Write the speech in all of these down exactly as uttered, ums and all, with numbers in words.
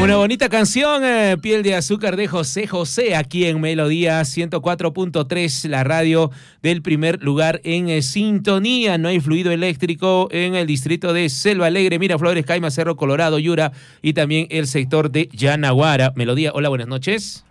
Una bonita canción, eh, Piel de Azúcar de José José, aquí en Melodía ciento cuatro punto tres, la radio del primer lugar en eh, sintonía. No hay fluido eléctrico en el distrito de Selva Alegre, Miraflores, Caima, Cerro Colorado, Yura y también el sector de Yanaguara. Melodía, hola, buenas noches.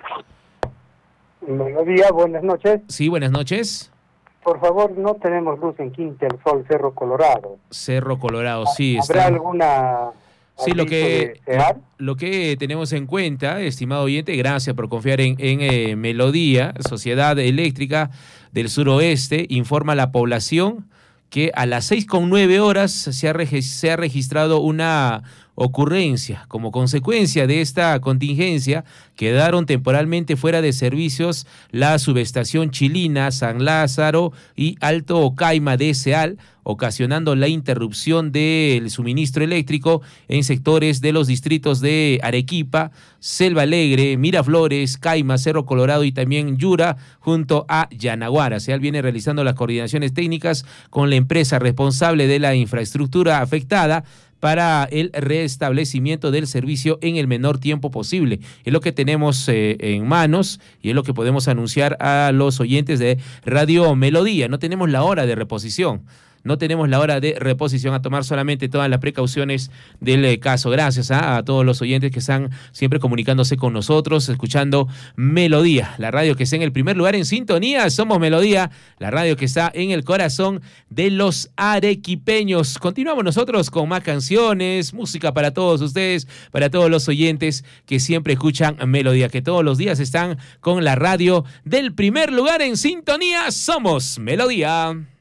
Melodía, buenas noches. Sí, buenas noches. Por favor, no tenemos luz en Quinta del Sol, Cerro Colorado. Cerro Colorado, sí. ¿Habrá está... alguna... Sí, lo que, lo que tenemos en cuenta, estimado oyente, gracias por confiar en, en eh, Melodía, Sociedad Eléctrica del Suroeste, informa a la población que a las seis con nueve horas se ha, reg- se ha registrado una ocurrencia. Como consecuencia de esta contingencia, quedaron temporalmente fuera de servicios la subestación Chilina, San Lázaro y Alto Ocaima de Seal, ocasionando la interrupción del suministro eléctrico en sectores de los distritos de Arequipa, Selva Alegre, Miraflores, Caima, Cerro Colorado y también Yura, junto a Yanaguara. Seal viene realizando las coordinaciones técnicas con la empresa responsable de la infraestructura afectada para el restablecimiento del servicio en el menor tiempo posible. Es lo que tenemos eh, en manos y es lo que podemos anunciar a los oyentes de Radio Melodía. No tenemos la hora de reposición. No tenemos la hora de reposición, a tomar solamente todas las precauciones del eh, caso. Gracias ¿ah? a todos los oyentes que están siempre comunicándose con nosotros, escuchando Melodía, la radio que está en el primer lugar en sintonía. Somos Melodía, la radio que está en el corazón de los arequipeños. Continuamos nosotros con más canciones, música para todos ustedes, para todos los oyentes que siempre escuchan Melodía, que todos los días están con la radio del primer lugar en sintonía. Somos Melodía.